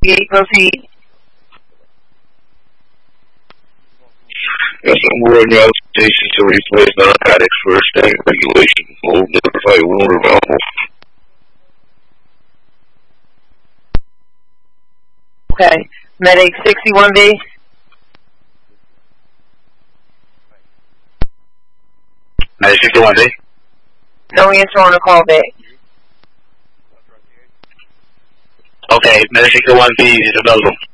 proceed. Yes, I'm worried about station to replace narcotics for standard regulation. Will notify wound available. Okay. Medic 61B. Medic 61B. No answer on the call back. Okay, Medic 61B is available.